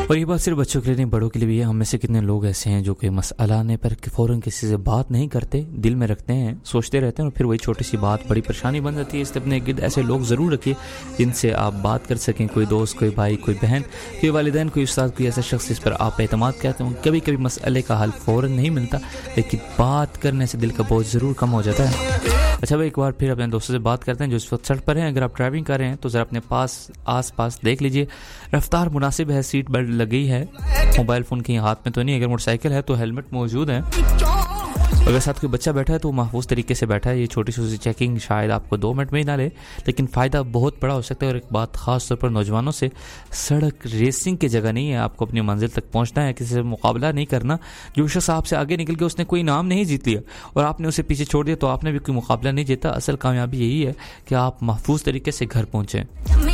और ये बात सिर्फ बच्चों के लिए नहीं, बड़ों के लिए भी है। हम में से कितने लोग ऐसे हैं जो कोई मसला आने पर फ़ौरन किसी से बात नहीं करते, दिल में रखते हैं, सोचते रहते हैं और फिर वही छोटी सी बात बड़ी परेशानी बन जाती है। इसलिए अपने गिर्द ऐसे लोग ज़रूर रखिए जिनसे आप बात कर सकें, कोई दोस्त, कोई भाई, कोई बहन, कोई वालिदैन, कोई उस्ताद, कोई ऐसा शख्स जिस पर आप एतमाद करते हैं। कभी कभी मसले का हल फ़ौरन नहीं मिलता, लेकिन बात करने से दिल का बोझ ज़रूर कम हो जाता है। अच्छा भाई, एक बार फिर अपने दोस्तों से बात करते हैं जो इस वक्त सड़क पर हैं। अगर आप ड्राइविंग कर रहे हैं तो ज़रा अपने आस पास देख लीजिए, रफ्तार मुनासिब है, सीट बेल्ट लगी है, मोबाइल फ़ोन कहीं हाथ में तो नहीं, अगर मोटरसाइकिल है तो हेलमेट मौजूद है, अगर साथ कोई बच्चा बैठा है तो महफूज तरीके से बैठा है। ये छोटी सी चेकिंग शायद आपको 2 मिनट में ही ना ले, लेकिन फ़ायदा बहुत बड़ा हो सकता है। और एक बात ख़ास तौर पर नौजवानों से, सड़क रेसिंग की जगह नहीं है, आपको अपनी मंजिल तक पहुंचना है, किसी से मुकाबला नहीं करना। जो शख्स आपसे आगे निकल के उसने कोई इनाम नहीं जीत लिया और आपने उसे पीछे छोड़ दिया तो आपने भी कोई मुकाबला नहीं जीता। असल कामयाबी यही है कि आप महफूज तरीके से घर पहुँचें।